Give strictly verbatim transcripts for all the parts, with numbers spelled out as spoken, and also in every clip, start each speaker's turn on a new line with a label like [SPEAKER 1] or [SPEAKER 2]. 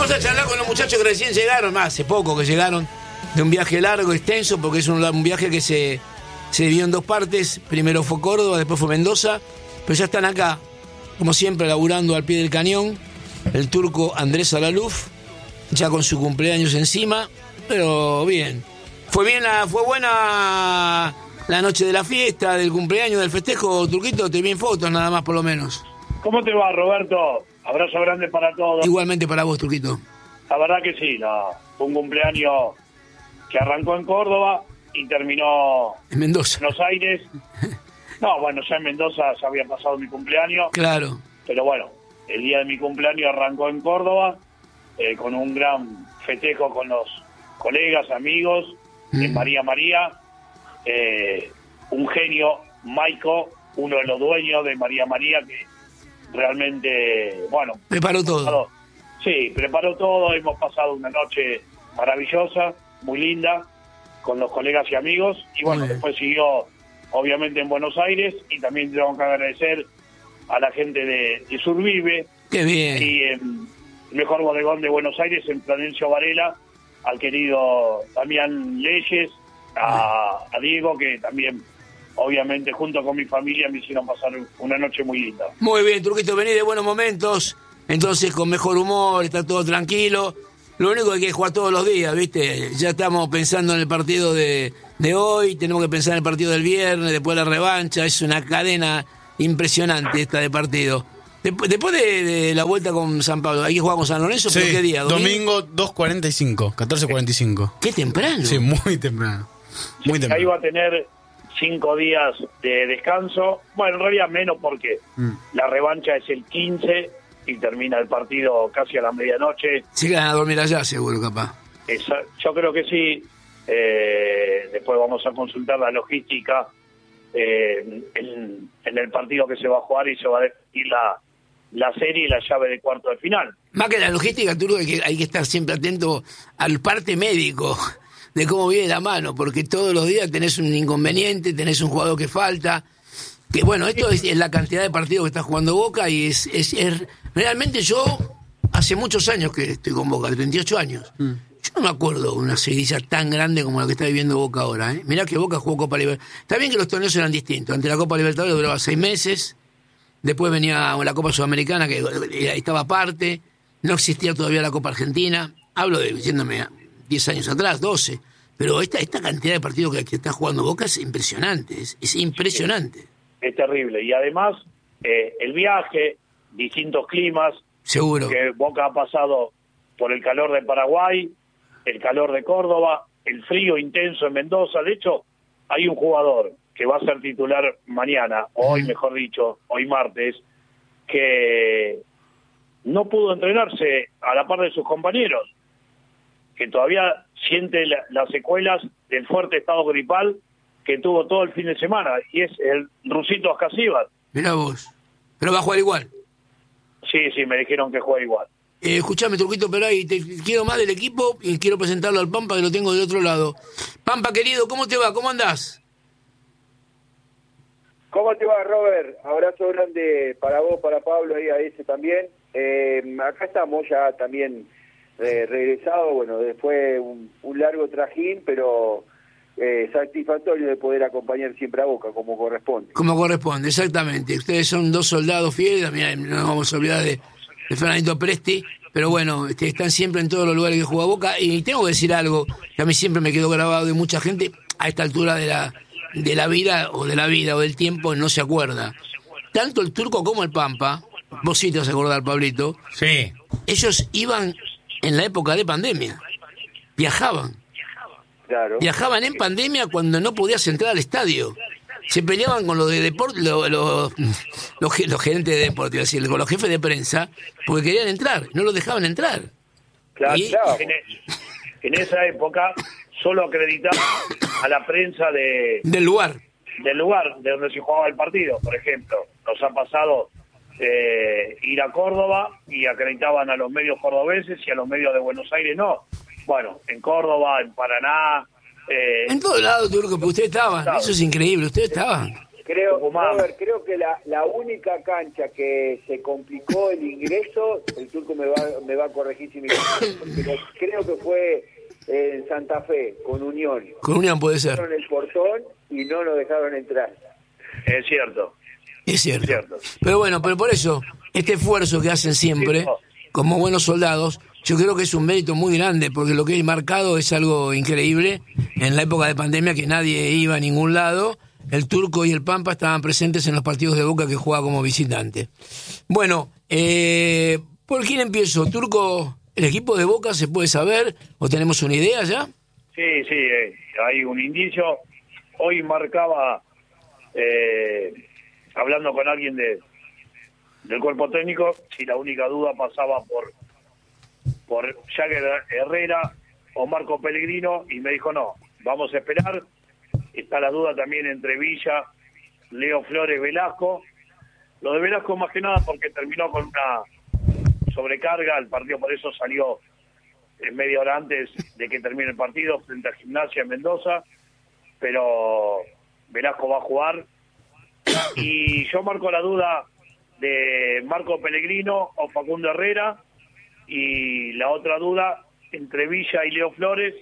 [SPEAKER 1] Vamos a charlar con los muchachos que recién llegaron, más hace poco que llegaron, de un viaje largo, extenso, porque es un, un viaje que se, se dividió en dos partes. Primero fue Córdoba, después fue Mendoza, pero ya están acá, como siempre, laburando al pie del cañón. El turco Andrés Alaluf, ya con su cumpleaños encima, pero bien. Fue bien, la, fue buena la noche de la fiesta, del cumpleaños, del festejo, Turquito. Te vi en fotos nada más, por lo menos.
[SPEAKER 2] ¿Cómo te va, Roberto? Abrazo grande para todos.
[SPEAKER 1] Igualmente para vos, Turquito.
[SPEAKER 2] La verdad que sí, no. Fue un cumpleaños que arrancó en Córdoba y terminó
[SPEAKER 1] en Mendoza.
[SPEAKER 2] En Buenos Aires. No, bueno, ya en Mendoza ya había pasado mi cumpleaños.
[SPEAKER 1] Claro.
[SPEAKER 2] Pero bueno, el día de mi cumpleaños arrancó en Córdoba, eh, con un gran festejo con los colegas, amigos, mm. en María María. Eh, un genio, Maico, uno de los dueños de María María, que realmente, bueno...
[SPEAKER 1] Preparó todo.
[SPEAKER 2] Preparó, sí, preparó todo. Hemos pasado una noche maravillosa, muy linda, con los colegas y amigos. Y bueno, después siguió, obviamente, en Buenos Aires. Y también tengo que agradecer a la gente de, de Survive.
[SPEAKER 1] ¡Qué bien!
[SPEAKER 2] Y en el mejor bodegón de Buenos Aires, en Florencio Varela, al querido Damián Leyes, a, a Diego, que también... obviamente, junto con mi familia, me hicieron pasar una noche muy linda.
[SPEAKER 1] Muy bien, Turquito, vení de buenos momentos, entonces con mejor humor, está todo tranquilo. Lo único que hay que jugar todos los días, ¿viste? Ya estamos pensando en el partido de, de hoy, tenemos que pensar en el partido del viernes, después la revancha. Es una cadena impresionante esta de partido. Después, después de, de la vuelta con San Pablo, ¿hay que jugar con San Lorenzo?
[SPEAKER 3] Sí,
[SPEAKER 1] ¿Por qué día?
[SPEAKER 3] ¿Domingo? Domingo dos cuarenta y cinco, catorce cuarenta y cinco.
[SPEAKER 1] ¿Qué temprano?
[SPEAKER 3] Sí, muy temprano. Muy
[SPEAKER 2] sí,
[SPEAKER 3] temprano.
[SPEAKER 2] Ahí va a tener... cinco días de descanso, bueno, en realidad menos porque mm. la revancha es el quince y termina el partido casi a la medianoche.
[SPEAKER 1] Sí, que van a dormir allá seguro, capaz.
[SPEAKER 2] Esa, yo creo que sí. Eh, después vamos a consultar la logística eh, en, en el partido que se va a jugar y se va a definir la, la serie y la llave de cuarto de final.
[SPEAKER 1] Más que la logística, Turco, hay que, hay que estar siempre atento al parte médico de cómo viene la mano, porque todos los días tenés un inconveniente, tenés un jugador que falta, que bueno, esto es, es la cantidad de partidos que está jugando Boca y es, es, es realmente yo hace muchos años que estoy con Boca, treinta y ocho años, mm. yo no me acuerdo de una seguidilla tan grande como la que está viviendo Boca ahora, ¿eh? Mirá que Boca jugó Copa Libertadores, está bien que los torneos eran distintos, ante la Copa Libertadores duraba seis meses, después venía la Copa Sudamericana que estaba aparte, no existía todavía la Copa Argentina, hablo de diciéndome diez años atrás, doce, pero esta esta cantidad de partidos que, que está jugando Boca es impresionante, es, es impresionante.
[SPEAKER 2] Es, es terrible, y además eh, el viaje, distintos climas,
[SPEAKER 1] seguro
[SPEAKER 2] que Boca ha pasado por el calor de Paraguay, el calor de Córdoba, el frío intenso en Mendoza. De hecho, hay un jugador que va a ser titular mañana, hoy mejor dicho, hoy martes, que no pudo entrenarse a la par de sus compañeros, que todavía siente la, las secuelas del fuerte estado gripal que tuvo todo el fin de semana, y es el Rusito Ascasíbar.
[SPEAKER 1] Mirá vos, pero va a jugar igual.
[SPEAKER 2] Sí, sí, me dijeron que juega igual.
[SPEAKER 1] Eh, escuchame, Turquito, pero ahí te quiero más del equipo y quiero presentarlo al Pampa, que lo tengo del otro lado. Pampa, querido, ¿cómo te va? ¿Cómo andás?
[SPEAKER 4] ¿Cómo te va, Robert? Abrazo grande para vos, para Pablo y a ese también. Eh, acá estamos ya también eh, regresados, bueno, después un, un largo trajín, pero eh, satisfactorio de poder acompañar siempre a Boca, como corresponde.
[SPEAKER 1] Como corresponde, exactamente. Ustedes son dos soldados fieles, también no nos vamos a olvidar de, de Fernandito Presti, pero bueno, este, están siempre en todos los lugares que juega Boca, y tengo que decir algo que a mí siempre me quedó grabado de mucha gente a esta altura de la de la vida o de la vida o del tiempo no se acuerda. Tanto el Turco como el Pampa, vos sí te vas a acordar, Pablito.
[SPEAKER 3] Sí.
[SPEAKER 1] Ellos iban en la época de pandemia. Viajaban.
[SPEAKER 4] Claro.
[SPEAKER 1] Viajaban en pandemia cuando no podías entrar al estadio. Se peleaban con los de deporte, los, los, los, los gerentes de deporte, iba a decir, con los jefes de prensa, porque querían entrar, no los dejaban entrar.
[SPEAKER 4] Claro,
[SPEAKER 1] y,
[SPEAKER 4] claro.
[SPEAKER 2] En, en esa época solo acreditaban a la prensa de
[SPEAKER 1] del lugar.
[SPEAKER 2] del lugar de donde se jugaba el partido. Por ejemplo, nos ha pasado eh, ir a Córdoba y acreditaban a los medios cordobeses y a los medios de Buenos Aires no. Bueno, en Córdoba, en Paraná... Eh,
[SPEAKER 1] en todos lados, Turco, pero ustedes estaban. Eso es increíble, ustedes estaban.
[SPEAKER 4] Creo,
[SPEAKER 2] Tucumán.
[SPEAKER 4] Robert, creo que la, la única cancha que se complicó el ingreso, el turco me va, me va a corregir si me equivoco, pero creo que fue en Santa Fe, con Unión.
[SPEAKER 1] Con Unión puede ser.
[SPEAKER 4] En el portón y no nos dejaron entrar.
[SPEAKER 2] Es cierto.
[SPEAKER 1] Es cierto.
[SPEAKER 2] Cierto.
[SPEAKER 1] Pero bueno, pero por eso, este esfuerzo que hacen siempre, como buenos soldados, yo creo que es un mérito muy grande, porque lo que hay marcado es algo increíble. En la época de pandemia, que nadie iba a ningún lado, el Turco y el Pampa estaban presentes en los partidos de Boca que jugaba como visitante. Bueno, eh, ¿por quién empiezo? Turco, ¿el equipo de Boca se puede saber o tenemos una idea ya?
[SPEAKER 2] Sí, sí, eh, hay un indicio. Hoy marcaba, eh, hablando con alguien de del cuerpo técnico, si la única duda pasaba por por Jagger Herrera o Marco Pellegrino, y me dijo no, vamos a esperar. Está la duda también entre Villa, Leo Flores, Velasco. Lo de Velasco más que nada porque terminó con una sobrecarga, el partido por eso salió en media hora antes de que termine el partido frente a Gimnasia en Mendoza, pero Velasco va a jugar. Y yo marco la duda de Marco Pellegrino o Facundo Herrera, y la otra duda entre Villa y Leo Flores.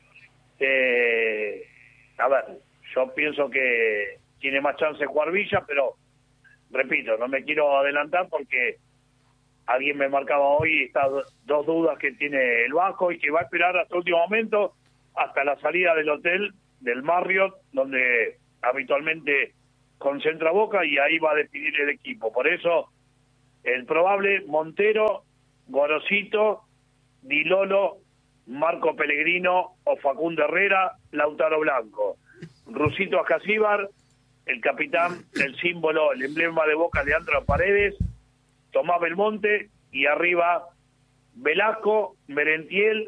[SPEAKER 2] Eh, a ver, yo pienso que tiene más chance de jugar Villa, pero repito, no me quiero adelantar porque alguien me marcaba hoy estas dos dudas que tiene el Vasco y que va a esperar hasta el último momento, hasta la salida del hotel del Marriott, donde habitualmente concentra Boca, y ahí va a definir el equipo. Por eso, el probable: Montero, Gorosito, Di Lolo, Marco Pellegrino o Facundo Herrera, Lautaro Blanco, Rusito Ascasíbar, el capitán, el símbolo, el emblema de Boca, Leandro Paredes, Tomás Belmonte, y arriba Velasco, Merentiel,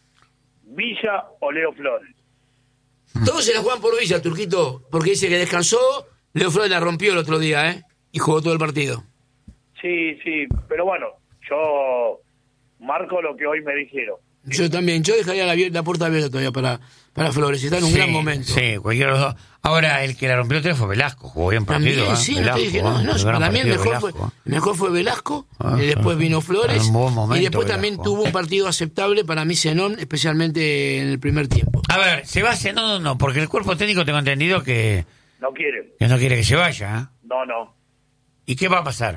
[SPEAKER 2] Villa o Leo Flores.
[SPEAKER 1] Todos se la juegan por Villa, Turquito, porque dice que descansó. Leo Flores la rompió el otro día, ¿eh? Y jugó todo el partido.
[SPEAKER 2] Sí, sí, pero bueno, yo marco lo que hoy me dijeron.
[SPEAKER 1] Yo también, yo dejaría la, la puerta abierta todavía para, para Flores, está en un
[SPEAKER 5] Sí,
[SPEAKER 1] gran momento.
[SPEAKER 5] Sí, cualquiera de los dos. Ahora, el que la rompió el tres fue Velasco, jugó bien partido.
[SPEAKER 1] También,
[SPEAKER 5] ¿eh?
[SPEAKER 1] sí,
[SPEAKER 5] Velasco,
[SPEAKER 1] no te dije, no, no,
[SPEAKER 5] ¿eh?
[SPEAKER 1] para mí el
[SPEAKER 5] Gran
[SPEAKER 1] mejor fue,
[SPEAKER 5] partido
[SPEAKER 1] el mejor fue Velasco,
[SPEAKER 5] Ah,
[SPEAKER 1] y después
[SPEAKER 5] sí.
[SPEAKER 1] vino Flores,
[SPEAKER 5] En buen momento,
[SPEAKER 1] y después también
[SPEAKER 5] Velasco.
[SPEAKER 1] tuvo un partido aceptable para mí Zenón, especialmente en el primer tiempo.
[SPEAKER 5] A ver, ¿se va a Zenón o no? Porque el cuerpo técnico tengo entendido que,
[SPEAKER 2] No quieren,
[SPEAKER 5] que no quiere que se vaya. ¿eh?
[SPEAKER 2] no, no.
[SPEAKER 5] ¿Y qué va a pasar?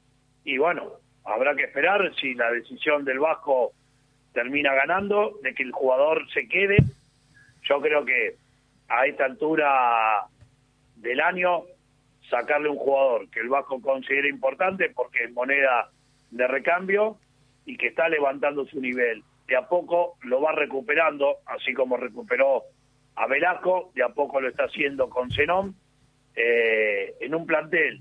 [SPEAKER 2] Y bueno, habrá que esperar si la decisión del Vasco termina ganando, de que el jugador se quede. Yo creo que a esta altura del año, sacarle un jugador que el Vasco considera importante porque es moneda de recambio y que está levantando su nivel, de a poco lo va recuperando, así como recuperó a Velasco, de a poco lo está haciendo con Zenón, eh, en un plantel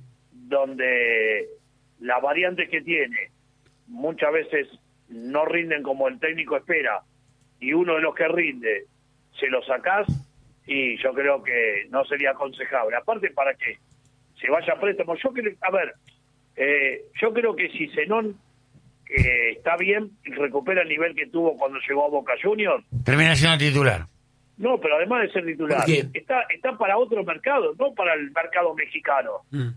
[SPEAKER 2] donde las variantes que tiene muchas veces no rinden como el técnico espera, y uno de los que rinde se lo sacás, y yo creo que no sería aconsejable. Aparte, para que se vaya a préstamo, yo creo, a ver, eh, yo creo que si Zenón eh, está bien y recupera el nivel que tuvo cuando llegó a Boca Juniors,
[SPEAKER 5] Termina siendo titular.
[SPEAKER 2] no, pero además de ser titular,
[SPEAKER 1] ¿Por qué?
[SPEAKER 2] está está para otro mercado, no para el mercado mexicano.
[SPEAKER 1] Mm.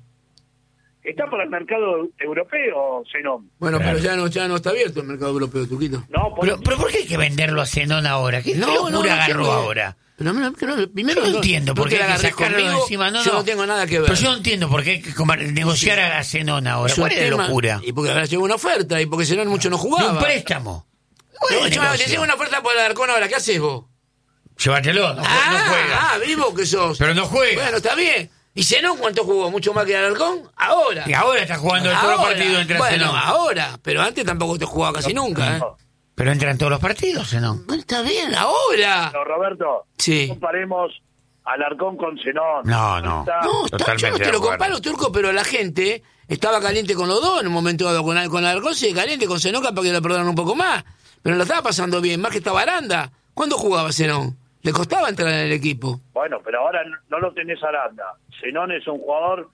[SPEAKER 2] Está para el mercado europeo, Zenón.
[SPEAKER 1] Bueno,
[SPEAKER 5] Claro.
[SPEAKER 1] pero ya no, ya no está abierto el mercado europeo, Turquito.
[SPEAKER 2] No, por
[SPEAKER 5] Pero, pero ¿por qué hay que venderlo a Zenón ahora? ¿Qué, qué locura
[SPEAKER 1] no
[SPEAKER 5] agarró
[SPEAKER 1] quiero-
[SPEAKER 5] ahora?
[SPEAKER 1] Pero no, que no, primero
[SPEAKER 5] Yo no entiendo por
[SPEAKER 1] te
[SPEAKER 5] qué
[SPEAKER 1] la
[SPEAKER 5] hay que
[SPEAKER 1] agarrés
[SPEAKER 5] sacarlo de
[SPEAKER 1] conmigo,
[SPEAKER 5] encima. No,
[SPEAKER 1] yo
[SPEAKER 5] no.
[SPEAKER 1] no tengo nada que ver.
[SPEAKER 5] Pero yo no entiendo por qué hay que com- negociar a Zenón ahora.
[SPEAKER 1] Es un
[SPEAKER 5] ¿Cuál es la
[SPEAKER 1] tema-
[SPEAKER 5] locura?
[SPEAKER 1] Y porque ahora llegó una oferta, y porque Zenón mucho no
[SPEAKER 5] De
[SPEAKER 1] jugaba.
[SPEAKER 5] un préstamo.
[SPEAKER 1] No,
[SPEAKER 5] ¿Cuál es el
[SPEAKER 1] chaval, te
[SPEAKER 5] negocio?
[SPEAKER 1] llega una oferta por el Alarcón ahora, ¿qué haces vos?
[SPEAKER 5] Llévatelo, no,
[SPEAKER 1] ah,
[SPEAKER 5] no juega.
[SPEAKER 1] ah, vivo que sos.
[SPEAKER 5] Pero no juega.
[SPEAKER 1] Bueno, está bien. ¿Y Zenón cuánto jugó? ¿Mucho más que el Alarcón? Ahora.
[SPEAKER 5] Y ahora está jugando todos los
[SPEAKER 1] Ahora.
[SPEAKER 5] partidos entre
[SPEAKER 1] Bueno,
[SPEAKER 5] Zenón.
[SPEAKER 1] ahora. Pero antes tampoco te jugaba casi nunca, ¿eh?
[SPEAKER 2] No.
[SPEAKER 5] Pero entra en todos los partidos, Zenón.
[SPEAKER 1] Bueno, está bien, ahora.
[SPEAKER 2] No, Roberto,
[SPEAKER 1] Sí.
[SPEAKER 2] comparemos Alarcón con Zenón.
[SPEAKER 5] No, no.
[SPEAKER 2] Está-
[SPEAKER 1] No, está,
[SPEAKER 5] Totalmente
[SPEAKER 1] yo no te
[SPEAKER 5] de
[SPEAKER 1] lo
[SPEAKER 5] acuerdo.
[SPEAKER 1] comparo, Turco, pero la gente estaba caliente con los dos en un momento dado. Con, con Alarcón se caliente, con Zenón para que lo perdonan un poco más. Pero lo estaba pasando bien, más que estaba Aranda. ¿Cuándo jugaba Zenón? Le costaba entrar en el equipo.
[SPEAKER 2] Bueno, pero ahora no- no lo tenés a Aranda. Zenón es un jugador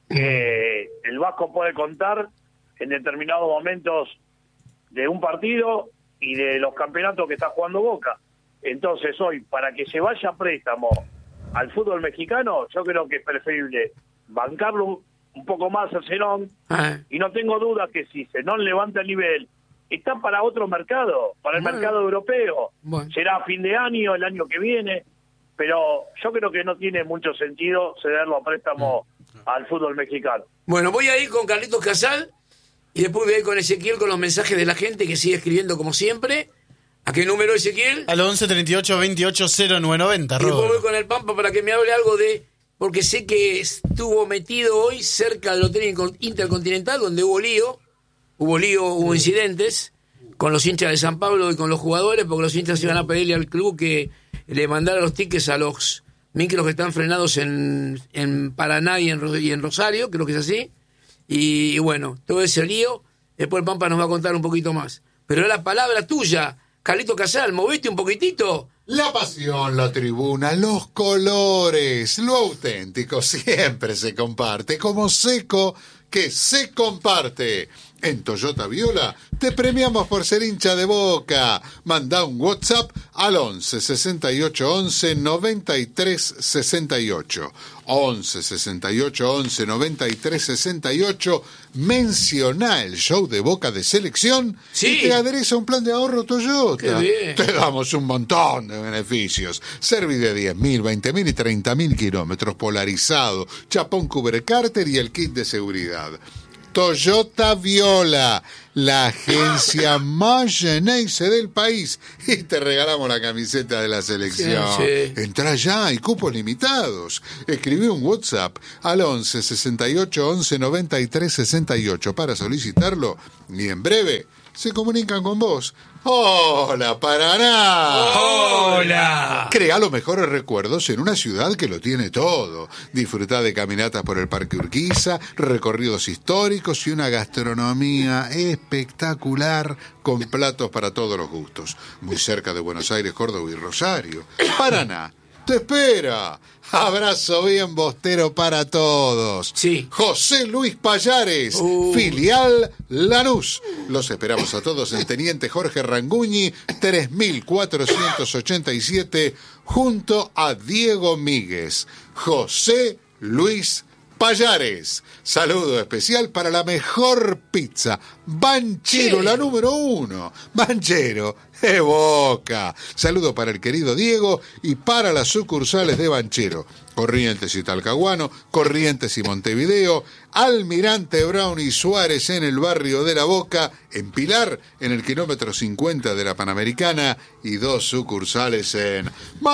[SPEAKER 2] que el Vasco puede contar en determinados momentos de un partido y de los campeonatos que está jugando Boca. Entonces hoy, para que se vaya a préstamo al fútbol mexicano, yo creo que es preferible bancarlo un poco más a Zenón,
[SPEAKER 1] Ah,
[SPEAKER 2] y no tengo duda que si Zenón levanta el nivel, está para otro mercado, para el
[SPEAKER 1] Bueno.
[SPEAKER 2] mercado europeo.
[SPEAKER 1] Bueno.
[SPEAKER 2] Será a fin de año, el año que viene, pero yo creo que no tiene mucho sentido cederlo a préstamo al fútbol mexicano.
[SPEAKER 1] Bueno, voy a ir con Carlitos Casal y después voy a ir con Ezequiel con los mensajes de la gente que sigue escribiendo como siempre. ¿A qué número, Ezequiel?
[SPEAKER 3] Al once treinta y ocho veintiocho cero nueve noventa,
[SPEAKER 1] Y después voy
[SPEAKER 3] Robert.
[SPEAKER 1] con el Pampa para que me hable algo de... Porque sé que estuvo metido hoy cerca del Hotel Intercontinental, donde hubo lío, hubo lío, hubo incidentes con los hinchas de San Pablo y con los jugadores, porque los hinchas iban a pedirle al club que le mandara los tickets a los micros que están frenados en, en Paraná y en, Ro- y en Rosario, creo que es así. Y, y bueno, todo ese lío, después el Pampa nos va a contar un poquito más. Pero la palabra tuya, Carlito Casal, moviste un poquitito.
[SPEAKER 6] La pasión, la tribuna, los colores, lo auténtico siempre se comparte, como Seco que se comparte. En Toyota Viola te premiamos por ser hincha de Boca. Manda un WhatsApp al once sesenta y ocho once noventa y tres sesenta y ocho. once sesenta y ocho once noventa y tres sesenta y ocho. Menciona el show de Boca de selección
[SPEAKER 1] Sí.
[SPEAKER 6] y te adereza un plan de ahorro Toyota.
[SPEAKER 1] Qué bien.
[SPEAKER 6] Te damos un montón de beneficios. Servi de diez mil, veinte mil y treinta mil kilómetros, polarizado, chapón Cuber Carter y el kit de seguridad. Toyota Viola, la agencia más Geneise del país. Y te regalamos la camiseta de la selección.
[SPEAKER 1] Sí, sí.
[SPEAKER 6] Entrá ya, hay cupos limitados. Escribí un WhatsApp al once sesenta y ocho once noventa y tres sesenta y ocho para solicitarlo. Y en breve se comunican con vos. ¡Hola, Paraná!
[SPEAKER 5] ¡Hola!
[SPEAKER 6] Crea los mejores recuerdos en una ciudad que lo tiene todo. Disfruta de caminatas por el Parque Urquiza, recorridos históricos y una gastronomía espectacular con platos para todos los gustos. Muy cerca de Buenos Aires, Córdoba y Rosario. Paraná te espera. Abrazo bien bostero para todos.
[SPEAKER 1] Sí.
[SPEAKER 6] José Luis Payares,
[SPEAKER 1] Uh.
[SPEAKER 6] filial Lanús. Los esperamos a todos en Teniente Jorge Ranguñi, tres mil cuatrocientos ochenta y siete, junto a Diego Míguez. José Luis Payares. Saludo especial para la mejor pizza. Banchero,
[SPEAKER 1] Sí.
[SPEAKER 6] la número uno. Banchero, de Boca. Saludo para el querido Diego y para las sucursales de Banchero. Corrientes y Talcahuano, Corrientes y Montevideo, Almirante Brown y Suárez en el barrio de La Boca, en Pilar, en el kilómetro cincuenta de la Panamericana, y dos sucursales en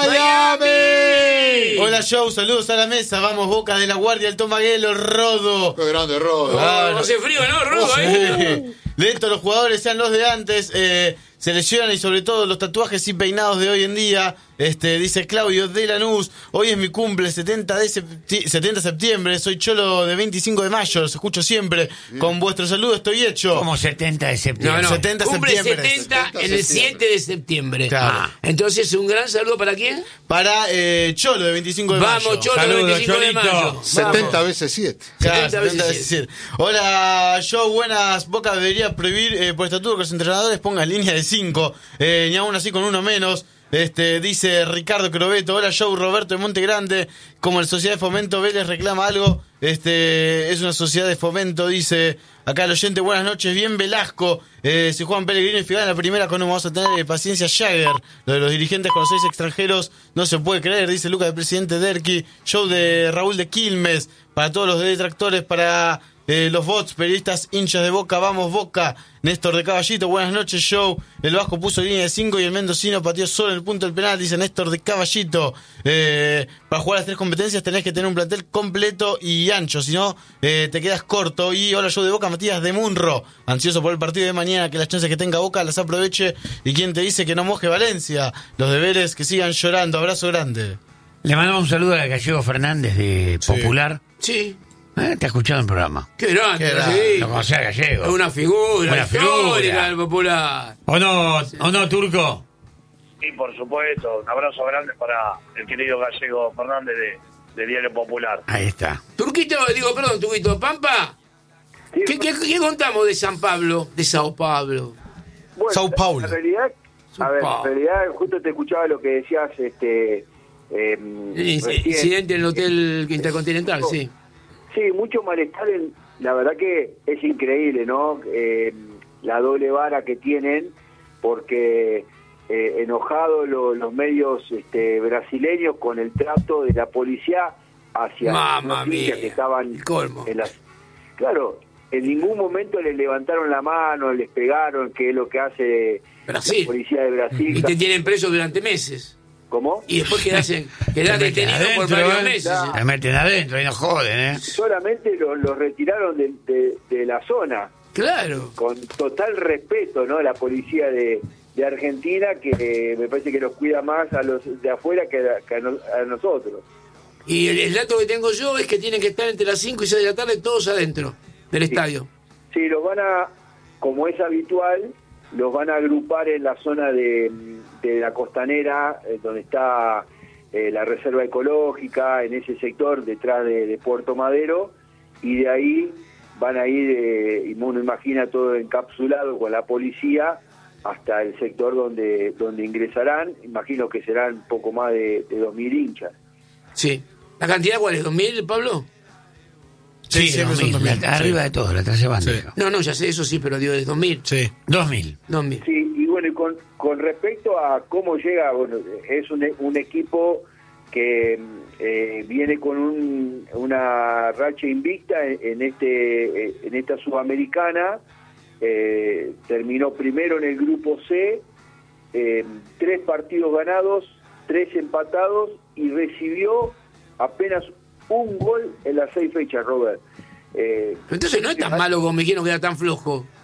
[SPEAKER 6] Miami.
[SPEAKER 3] Hola, show, saludos a la mesa. Vamos, Boca de la Guardia, el Tomaguelo, Rodo.
[SPEAKER 6] Qué grande Rodo.
[SPEAKER 3] Ah,
[SPEAKER 1] No hace frío, ¿no, Rudo? ¿eh?
[SPEAKER 3] Sí. Lento, los jugadores sean los de antes, eh, se lesionan y sobre todo los tatuajes y peinados de hoy en día. Este, dice Claudio de Lanús, hoy es mi cumple, setenta de septi- setenta de septiembre, soy cholo de veinticinco de mayo, los escucho siempre. Con vuestro saludo estoy hecho.
[SPEAKER 5] Como setenta de septiembre.
[SPEAKER 1] No, no,
[SPEAKER 3] setenta de
[SPEAKER 1] cumple
[SPEAKER 3] septiembre.
[SPEAKER 1] setenta en el siete de septiembre.
[SPEAKER 3] Claro.
[SPEAKER 1] Ah, entonces, un gran saludo para quién?
[SPEAKER 3] Para eh, Cholo de veinticinco de mayo.
[SPEAKER 1] Vamos, Cholo,
[SPEAKER 5] Saludos,
[SPEAKER 1] veinticinco de
[SPEAKER 5] Cholito.
[SPEAKER 1] mayo.
[SPEAKER 6] setenta
[SPEAKER 1] Vamos.
[SPEAKER 6] veces siete.
[SPEAKER 3] Claro,
[SPEAKER 1] setenta veces
[SPEAKER 3] setenta veces
[SPEAKER 1] siete.
[SPEAKER 3] siete. Hola, show, buenas. Boca debería prohibir eh, por estatuto que los entrenadores pongan línea de cinco, eh, ni aún así con uno menos. Este, dice Ricardo Crobeto, hola show, Roberto de Monte Grande, como la sociedad de fomento Vélez reclama algo, este, es una sociedad de fomento, dice acá el oyente, buenas noches, bien Velasco, eh, si Juan Pellegrino y Figal en la primera, ¿cómo vamos a tener eh, paciencia Jagger? Lo de los dirigentes con los seis extranjeros no se puede creer, dice Lucas, el presidente Derqui, show de Raúl de Quilmes, para todos los detractores, para Eh, los bots, periodistas, hinchas de Boca, vamos Boca. Néstor de Caballito, buenas noches, show. El Vasco puso línea de cinco y el mendocino pateó solo el punto del penal, dice Néstor de Caballito. Eh, para jugar las tres competencias tenés que tener un plantel completo y ancho, si no eh, te quedas corto. Y hola, show de Boca, Matías de Munro, ansioso por el partido de mañana, que las chances que tenga Boca las aproveche. Y quien te dice que no moje Valencia, los deberes que sigan llorando. Abrazo grande.
[SPEAKER 5] Le mandamos un saludo a Gallego Fernández de Popular.
[SPEAKER 1] Sí.
[SPEAKER 5] Eh, Te ha escuchado el programa.
[SPEAKER 1] Qué grande,
[SPEAKER 3] Qué grande.
[SPEAKER 1] sí.
[SPEAKER 5] Lo conocés a Gallego.
[SPEAKER 1] Es una figura
[SPEAKER 5] Una
[SPEAKER 1] histórica
[SPEAKER 5] figura.
[SPEAKER 1] del Popular.
[SPEAKER 5] ¿O no, o no, Turco?
[SPEAKER 2] Y por supuesto, un abrazo grande para el querido Gallego Fernández de, de Diario Popular.
[SPEAKER 5] Ahí está.
[SPEAKER 1] Turquito, digo, perdón, Turquito, Pampa.
[SPEAKER 4] Sí,
[SPEAKER 1] ¿Qué, qué, qué contamos de San Pablo, de Sao Paulo?
[SPEAKER 4] bueno,
[SPEAKER 3] Sao Paulo.
[SPEAKER 4] En realidad,
[SPEAKER 1] Sao
[SPEAKER 4] a ver,
[SPEAKER 1] Paulo.
[SPEAKER 4] en realidad justo te escuchaba lo que decías, este, Eh,
[SPEAKER 1] Sí,
[SPEAKER 4] recién-
[SPEAKER 1] incidente en el Hotel Intercontinental, sí.
[SPEAKER 4] Sí, mucho malestar. En, la verdad que es increíble, ¿no? Eh, la doble vara que tienen, porque eh, enojados lo- los medios este, brasileños con el trato de la policía hacia
[SPEAKER 1] Mamma
[SPEAKER 4] los hinchas
[SPEAKER 1] mía,
[SPEAKER 4] que estaban
[SPEAKER 1] el colmo.
[SPEAKER 4] en las... Claro, en ningún momento les levantaron la mano, les pegaron, que es lo que hace
[SPEAKER 1] Brasil.
[SPEAKER 4] la policía de Brasil.
[SPEAKER 1] Y te tienen preso durante meses.
[SPEAKER 4] ¿Cómo?
[SPEAKER 1] Y después quedás, en, quedás
[SPEAKER 5] Te meten
[SPEAKER 1] detenido por
[SPEAKER 5] adentro,
[SPEAKER 1] varios
[SPEAKER 5] ¿eh?
[SPEAKER 1] meses.
[SPEAKER 4] Claro.
[SPEAKER 5] Te meten adentro y no joden, ¿eh?
[SPEAKER 4] Solamente los lo retiraron de, de- de la zona,
[SPEAKER 1] Claro.
[SPEAKER 4] con total respeto, ¿no? La policía de, de Argentina, que eh, me parece que nos cuida más a los de afuera que a, que a no- a nosotros.
[SPEAKER 1] Y el, el dato que tengo yo es que tienen que estar entre las cinco y seis de la tarde todos adentro del estadio.
[SPEAKER 4] Sí, los van a, como es habitual, los van a agrupar en la zona de, de la costanera, eh, donde está eh, la reserva ecológica, en ese sector detrás de, de Puerto Madero, y de ahí van a ir, eh, y uno imagina todo encapsulado con la policía, hasta el sector donde donde ingresarán. Imagino que serán un poco más de, de dos mil hinchas.
[SPEAKER 1] Sí. ¿La cantidad cuál es? ¿dos mil, Pablo?
[SPEAKER 5] Sí,
[SPEAKER 3] siempre
[SPEAKER 5] dos mil,
[SPEAKER 3] son dos mil,
[SPEAKER 5] la- arriba
[SPEAKER 3] sí.
[SPEAKER 5] de todo, la tercera banda.
[SPEAKER 3] Sí.
[SPEAKER 1] No, no, ya sé, eso sí, pero digo, es dos mil.
[SPEAKER 3] Sí.
[SPEAKER 5] Dos mil.
[SPEAKER 1] dos mil.
[SPEAKER 4] Sí, y bueno, y con, con respecto a cómo llega, bueno, es un, un equipo que eh, viene con un, una racha invicta en, en este en esta Sudamericana. Eh, terminó primero en el grupo C, eh, tres partidos ganados, tres empatados, y recibió apenas un gol en las seis fechas, Robert. Eh,
[SPEAKER 1] Entonces no es tan malo como me dijeron que era tan flojo.